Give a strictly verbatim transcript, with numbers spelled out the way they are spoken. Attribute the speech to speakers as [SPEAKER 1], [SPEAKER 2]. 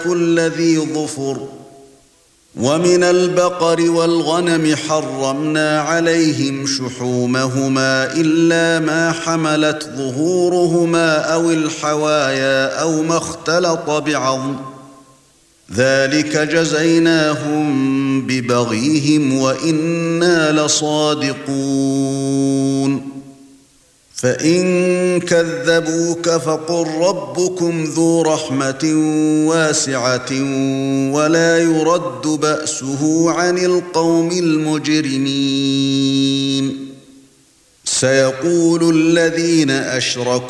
[SPEAKER 1] كل ذي ظفر ومن البقر والغنم حرمنا عليهم شحومهما إلا ما حملت ظهورهما أو الحوايا أو ما اختلط بعظم ذلك جزيناهم ببغيهم وإنا لصادقون فإن كذبوك فقل ربكم ذو رحمة واسعة ولا يرد بأسه عن القوم المجرمين سيقول الذين أشركوا